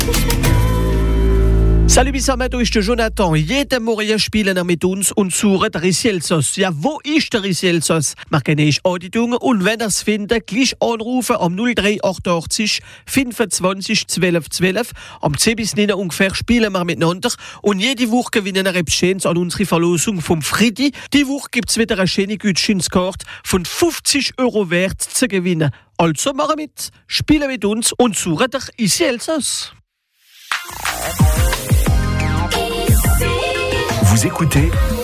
Salut bissammen, du ist der Jonathan. Jeden Morgen spielen wir mit uns und suchen den Risselsos. Ja, wo ist der Risselsos? Machen eine Auditung und wenn ihr es findet, gleich anrufen am 0388 25 12 12. Am 10 bis 9 ungefähr spielen wir miteinander und jede Woche gewinnen wir etwas Schönes an unsere Verlosung vom Friedi. Die Woche gibt es wieder eine schöne Gutscheinskarte von 50 € wert zu gewinnen. Also machen mit, spielen mit uns und suchen den Risselsos. Vous écoutez